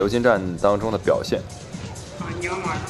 流金战当中的表现。 啊，你要吗？